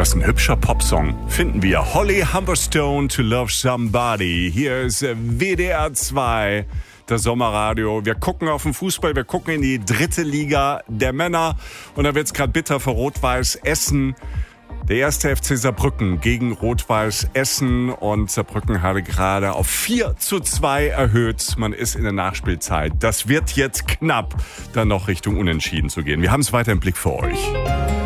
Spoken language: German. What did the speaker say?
Das ist ein hübscher Popsong, finden wir. Holly Humberstone, To Love Somebody. Hier ist WDR 2, das Sommerradio. Wir gucken auf den Fußball, wir gucken in die 3. Liga der Männer. Und da wird es gerade bitter für Rot-Weiß Essen. Der 1. FC Saarbrücken gegen Rot-Weiß Essen. Und Saarbrücken hatte gerade auf 4:2 erhöht. Man ist in der Nachspielzeit. Das wird jetzt knapp, dann noch Richtung Unentschieden zu gehen. Wir haben es weiter im Blick für euch.